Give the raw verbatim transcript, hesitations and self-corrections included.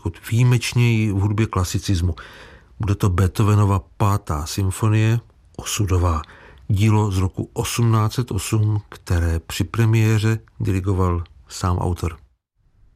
poněkud výjimečněji v hudbě klasicismu. Bude to Beethovenova pátá symfonie, osudová, dílo z roku osmnáct set osm, které při premiéře dirigoval sám autor.